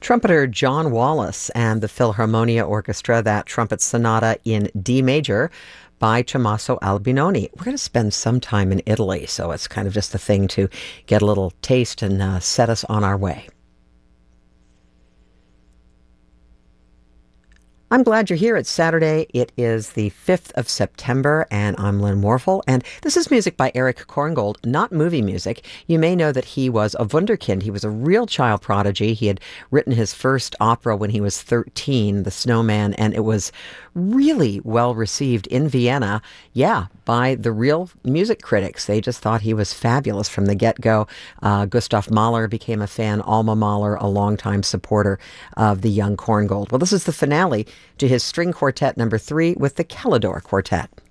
Trumpeter John Wallace and the Philharmonia Orchestra, that trumpet sonata in D major by Tommaso Albinoni. We're going to spend some time in Italy, so it's kind of just a thing to get a little taste and set us on our way. I'm glad you're here. It's Saturday. It is the 5th of September, and I'm Lynn Morphle. And this is music by Erich Korngold, not movie music. You may know that he was a wunderkind. He was a real child prodigy. He had written his first opera when he was 13, The Snowman, and it was really well received in Vienna, by the real music critics. They just thought he was fabulous from the get-go. Gustav Mahler became a fan, Alma Mahler, a longtime supporter of the young Korngold. Well, this is the finale to his string quartet number 3 with the Calidore Quartet.